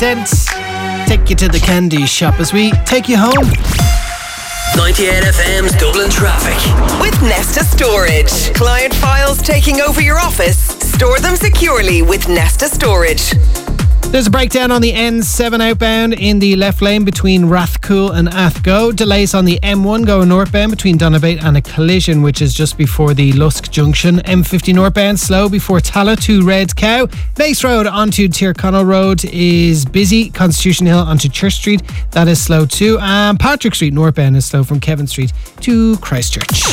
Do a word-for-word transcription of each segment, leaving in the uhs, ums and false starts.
Dent. Take you to the candy shop as we take you home. ninety-eight F M's Dublin Traffic. With Nesta Storage. Client files taking over your office. Store them securely with Nesta Storage. There's a breakdown on the N seven outbound in the left lane between Rathcoole and Athgo. Delays on the M one going northbound between Donabate and a collision which is just before the Lusk Junction. M fifty northbound slow before Talla to Red Cow. Base Road onto Tyrconnell Road is busy. Constitution Hill onto Church Street, that is slow too. And Patrick Street northbound is slow from Kevin Street to Christchurch.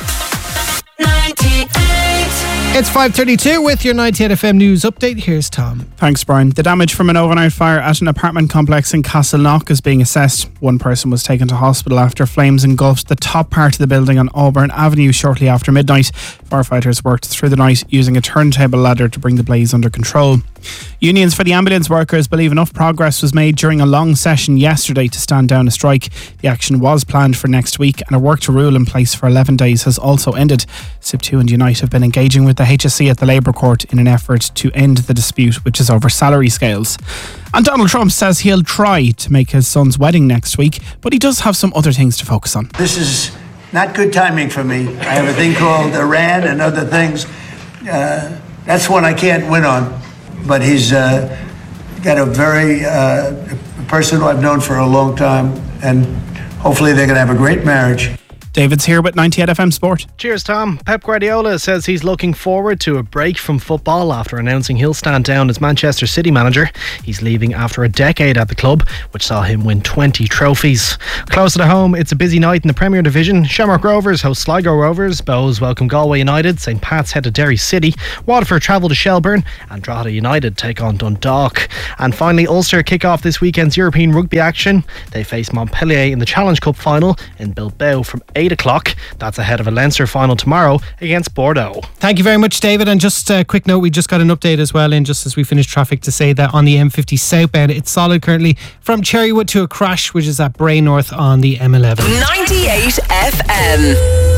It's five thirty-two with your ninety-eight F M news update. Here's Tom. Thanks, Brian. The damage from an overnight fire at an apartment complex in Castleknock is being assessed. One person was taken to hospital after flames engulfed the top part of the building on Auburn Avenue shortly after midnight. Firefighters worked through the night using a turntable ladder to bring the blaze under control. Unions for the ambulance workers believe enough progress was made during a long session yesterday to stand down a strike. The action was planned for next week and a work to rule in place for eleven days has also ended. S I P two and Unite have been engaging with the H S C at the Labour Court in an effort to end the dispute, which is over salary scales. And Donald Trump says he'll try to make his son's wedding next week, but he does have some other things to focus on. This is not good timing for me. I have a thing called Iran and other things. Uh, that's one I can't win on. But he's uh, got a very uh, a person who I've known for a long time, and hopefully they're going to have a great marriage. David's here with ninety-eight F M Sport. Cheers, Tom. Pep Guardiola says he's looking forward to a break from football after announcing he'll stand down as Manchester City manager. He's leaving after a decade at the club, which saw him win twenty trophies. Closer to home, it's a busy night in the Premier Division. Shamrock Rovers host Sligo Rovers, Bows welcome Galway United, St Pat's head to Derry City, Waterford travel to Shelburne, and Drogheda United take on Dundalk. And finally, Ulster kick off this weekend's European rugby action. They face Montpellier in the Challenge Cup final in Bilbao from eight o'clock. That's ahead of a Leinster final tomorrow against Bordeaux. Thank you very much, David. And just a quick note, we just got an update as well in just as we finished traffic to say that on the M fifty southbound it's solid currently from Cherrywood to a crash which is at Bray North on the M eleven. ninety-eight F M.